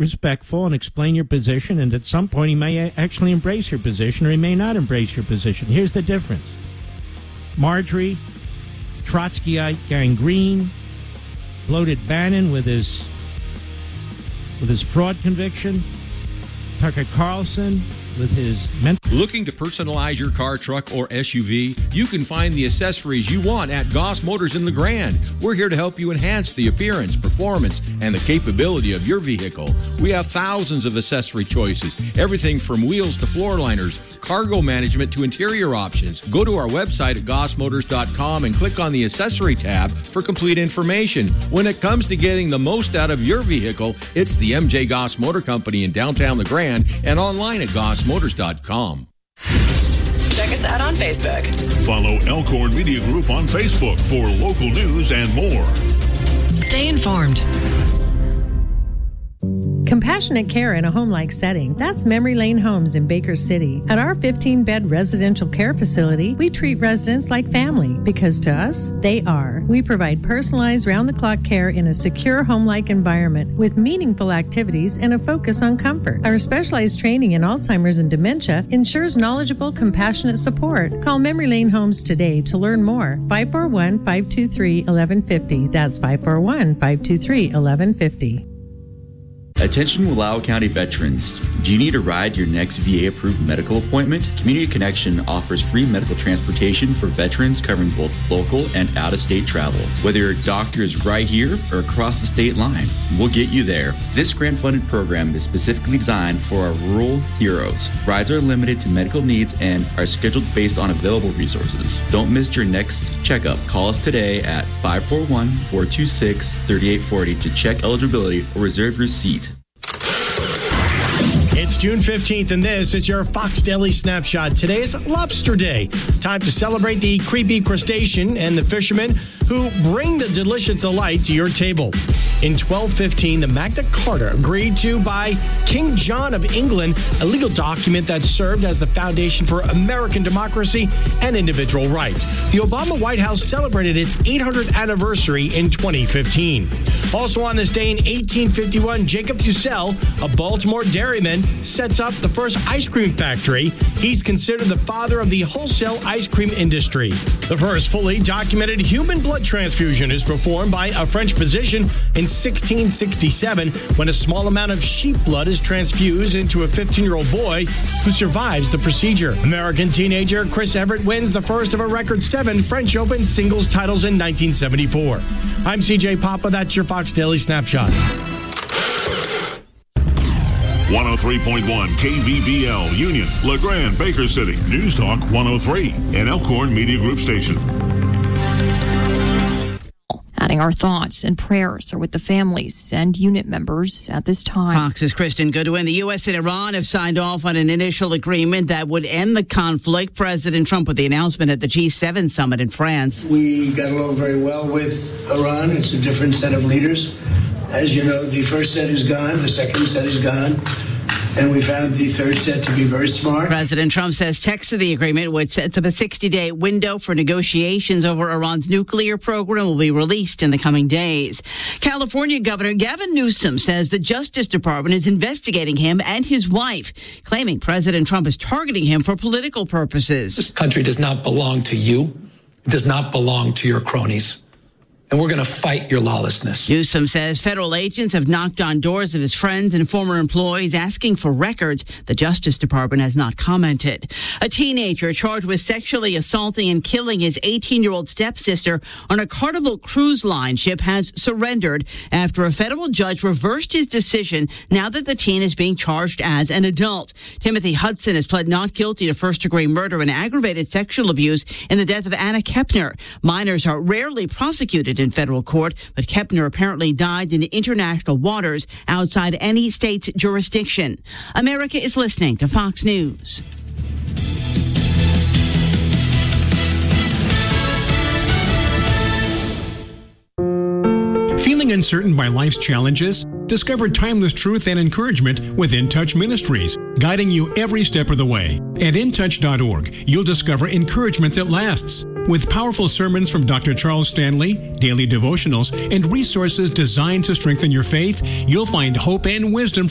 respectful and explain your position, and at some point he may actually embrace your position or he may not embrace your position. Here's the difference. Marjorie, Trotskyite gangrene, bloated Bannon with his fraud conviction, Tucker Carlson with his mental... Looking to personalize your car, truck, or SUV? You can find the accessories you want at Goss Motors in the Grand. We're here to help you enhance the appearance, performance, and the capability of your vehicle. We have thousands of accessory choices, everything from wheels to floor liners, cargo management to interior options. Go to our website at gossmotors.com and click on the accessory tab for complete information. When it comes to getting the most out of your vehicle, it's the MJ Goss Motor Company in downtown The Grand and online at gossmotors.com. Check us out on Facebook. Follow Elkhorn Media Group on Facebook for local news and more. Stay informed. Compassionate care in a home-like setting. That's Memory Lane Homes in Baker City. At our 15-bed residential care facility, we treat residents like family because to us, they are. We provide personalized round-the-clock care in a secure home-like environment with meaningful activities and a focus on comfort. Our specialized training in Alzheimer's and dementia ensures knowledgeable, compassionate support. Call Memory Lane Homes today to learn more. 541-523-1150. That's 541-523-1150. Attention Wallowa County veterans. Do you need a ride to your next VA-approved medical appointment? Community Connection offers free medical transportation for veterans covering both local and out-of-state travel. Whether your doctor is right here or across the state line, we'll get you there. This grant-funded program is specifically designed for our rural heroes. Rides are limited to medical needs and are scheduled based on available resources. Don't miss your next checkup. Call us today at 541-426-3840 to check eligibility or reserve your seat. It's June 15th, and this is your Fox Daily Snapshot. Today is Lobster Day. Time to celebrate the creepy crustacean and the fishermen who bring the delicious delight to your table. In 1215, the Magna Carta agreed to by King John of England, a legal document that served as the foundation for American democracy and individual rights. The Obama White House celebrated its 800th anniversary in 2015. Also on this day in 1851, Jacob Fussell, a Baltimore dairyman, sets up the first ice cream factory. He's considered the father of the wholesale ice cream industry. The first fully documented human blood transfusion is performed by a French physician in 1667 when a small amount of sheep blood is transfused into a 15-year-old boy who survives the procedure. American teenager Chris Evert wins the first of a record 7 French Open singles titles in 1974. I'm CJ Papa. That's your Fox Daily Snapshot. 103.1 KVBL, Union, LeGrand, Baker City, News Talk 103, and Elkhorn Media Group Station. Adding our thoughts and prayers are with the families and unit members at this time. Fox's Kristen Goodwin. The U.S. and Iran have signed off on an initial agreement that would end the conflict. President Trump with the announcement at the G7 summit in France. We got along very well with Iran. It's a different set of leaders. As you know, the first set is gone, the second set is gone, and we found the third set to be very smart. President Trump says text of the agreement, which sets up a 60-day window for negotiations over Iran's nuclear program, will be released in the coming days. California Governor Gavin Newsom says the Justice Department is investigating him and his wife, claiming President Trump is targeting him for political purposes. This country does not belong to you. It does not belong to your cronies. And we're going to fight your lawlessness. Newsom says federal agents have knocked on doors of his friends and former employees asking for records. The Justice Department has not commented. A teenager charged with sexually assaulting and killing his 18-year-old stepsister on a Carnival Cruise Line ship has surrendered after a federal judge reversed his decision now that the teen is being charged as an adult. Timothy Hudson has pled not guilty to first-degree murder and aggravated sexual abuse in the death of Anna Kepner. Minors are rarely prosecuted in federal court, but Kepner apparently died in international waters outside any state's jurisdiction. America is listening to Fox News. Feeling uncertain by life's challenges? Discover timeless truth and encouragement with In Touch Ministries, guiding you every step of the way. At intouch.org, you'll discover encouragement that lasts. With powerful sermons from Dr. Charles Stanley, daily devotionals, and resources designed to strengthen your faith, you'll find hope and wisdom